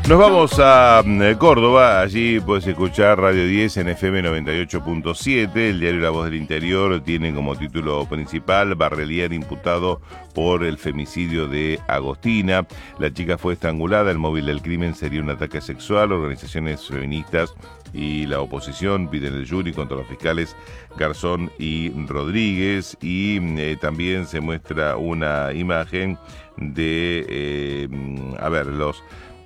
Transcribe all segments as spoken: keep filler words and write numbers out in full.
Nos vamos a eh, Córdoba, allí puedes escuchar Radio diez en F M noventa y ocho punto siete, el diario La Voz del Interior tiene como título principal Barrelier imputado por el femicidio de Agostina. La chica fue estrangulada, el móvil del crimen sería un ataque sexual. Organizaciones feministas y la oposición piden el jury contra los fiscales Garzón y Rodríguez, y eh, también se muestra una imagen de, eh, a ver, los...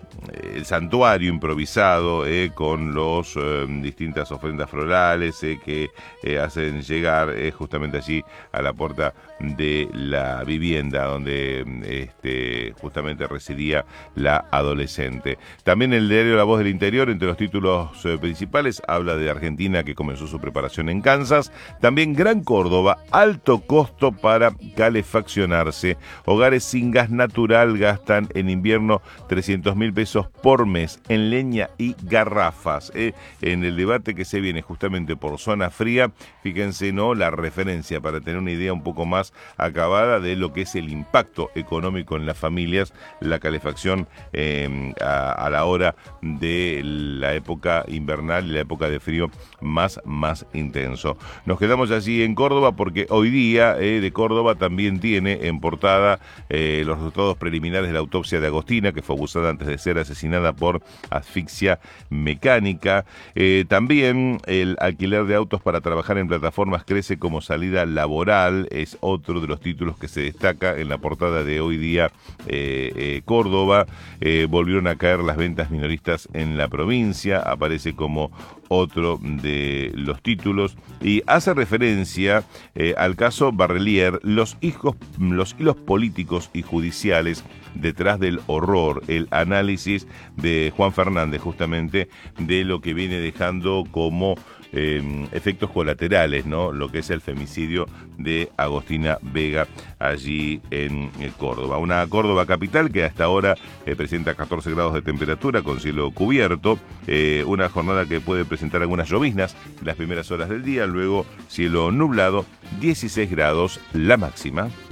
el santuario improvisado eh, con los eh, distintas ofrendas florales eh, que eh, hacen llegar eh, justamente allí a la puerta de la vivienda donde este, justamente residía la adolescente. También el diario La Voz del Interior, entre los títulos eh, principales, habla de Argentina que comenzó su preparación en Kansas. También Gran Córdoba, alto costo para calefaccionarse. Hogares sin gas natural gastan en invierno trescientos mil pesos por mes en leña y garrafas. Eh, en el debate que se viene justamente por zona fría, fíjense, ¿no?, la referencia para tener una idea un poco más acabada de lo que es el impacto económico en las familias, la calefacción eh, a, a la hora de la época invernal y la época de frío más, más intenso. Nos quedamos allí en Córdoba porque hoy día eh, de Córdoba también tiene en portada eh, los resultados preliminares de la autopsia de Agostina, que fue abusada antes de ser asesinada por asfixia mecánica. Eh, también el alquiler de autos para trabajar en plataformas crece como salida laboral, es otro de los títulos que se destaca en la portada de hoy día eh, eh, Córdoba. Eh, volvieron a caer las ventas minoristas en la provincia, aparece como otro de los títulos y hace referencia eh, al caso Barrelier, los hijos, los hilos políticos y judiciales detrás del horror, el análisis de Juan Fernández justamente de lo que viene dejando como eh, efectos colaterales, ¿no?, lo que es el femicidio de Agostina Vega allí en eh, Córdoba. Una Córdoba capital que hasta ahora eh, presenta catorce grados de temperatura con cielo cubierto, eh, una jornada que puede presentar algunas lloviznas en las primeras horas del día, luego cielo nublado, dieciséis grados la máxima.